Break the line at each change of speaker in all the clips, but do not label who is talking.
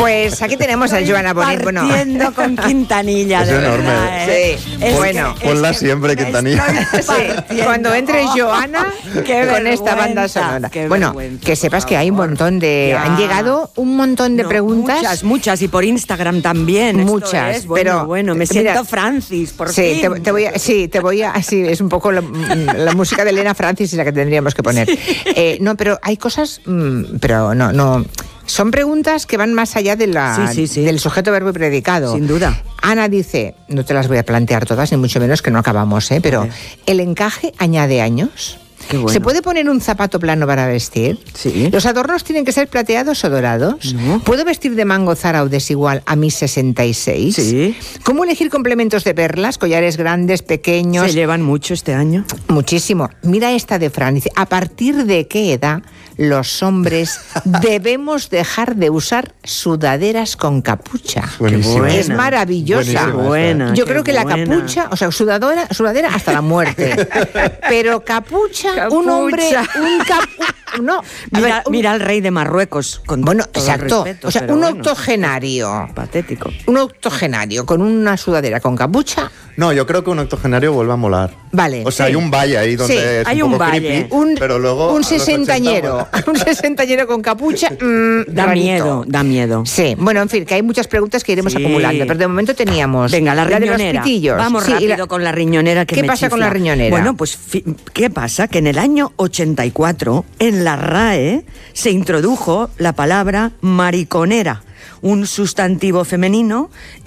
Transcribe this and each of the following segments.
Pues aquí tenemos a Joana Bonet. Bueno,
partiendo con Quintanilla.
Es
de
enorme.
verdad, ¿eh?
Sí, bueno.
Ponla siempre, Quintanilla.
Sí, cuando entre Joana con esta banda sonora. Bueno, que sepas que hay un montón de...
Ya.
Han llegado un montón de preguntas.
Muchas, y por Instagram también.
Muchas,
Esto es,
pero...
Bueno, me siento Francis, por
sí,
fin.
te voy a... Sí, es un poco la música de Elena Francis la que tendríamos que poner. Sí. No, pero hay cosas... pero no... Son preguntas que van más allá de del sujeto, verbo y predicado.
Sin duda.
Ana dice, no te las voy a plantear todas, ni mucho menos que no acabamos, pero ¿el encaje añade años?
Qué bueno.
¿Se puede poner un zapato plano para vestir?
Sí.
¿Los adornos tienen que ser plateados o dorados?
No.
¿Puedo vestir de mango Zara o desigual a mis 66?
Sí.
¿Cómo elegir complementos de perlas, collares grandes, pequeños?
¿Se llevan mucho este año?
Muchísimo. Mira esta de Fran. Dice, ¿a partir de qué edad los hombres debemos dejar de usar sudaderas con capucha?
Buenísima.
Es maravillosa.
Buenísima.
Yo creo que la capucha, o sea, sudadera hasta la muerte. Pero capucha, un hombre, no.
Mira al rey de Marruecos. Con
Bueno,
todo
exacto.
respeto,
O sea,
pero
un
bueno,
octogenario.
patético.
Un octogenario con una sudadera con capucha.
No, yo creo que un octogenario vuelve a molar.
Vale.
O sea,
sí.
hay un valle ahí donde
Sí,
es
hay
un
un
poco
valle.
creepy, pero luego a
un
los 80
sesentañero.
mola.
Un sesentañero con capucha.
Da
rarito.
miedo.
Sí, bueno, en fin, que hay muchas preguntas que iremos
Sí.
acumulando, pero de momento teníamos
Venga, la
de los
riñonera.
pitillos.
Vamos
Sí,
rápido con la riñonera que
¿Qué
me
pasa con
chifla.
la riñonera?
Bueno, pues ¿qué pasa? Que en el año 84 en la RAE se introdujo la palabra mariconera, un sustantivo femenino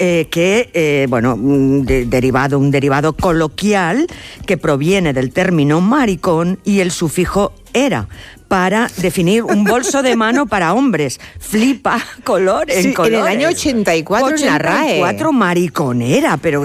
un derivado coloquial que proviene del término maricón y el sufijo era, para definir un bolso de mano para hombres. Flipa, colores.
Sí, en el año 84 en la RAE.
84 mariconera, pero